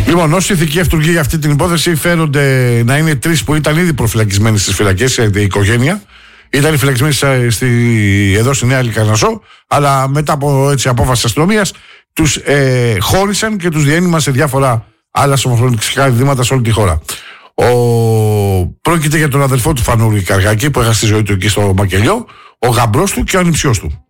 Λοιπόν, όσοι ηθικοί αυτούργοι για αυτή την υπόθεση φέρονται να είναι 3 που ήταν ήδη προφυλακισμένοι στις φυλακές, η οικογένεια. Ήταν φυλακισμένοι εδώ στη Νέα Λυκαρνασσό, αλλά μετά από απόφαση αστυνομίας τους χώρισαν και τους διένυμα σε διάφορα άλλα σωματοφυλακιστικά διδύματα σε όλη τη χώρα. Πρόκειται για τον αδελφό του Φανούρη Καργάκη που έχασε τη ζωή του εκεί στο Μακελιό, ο γαμπρός του και ο ανιψιός του.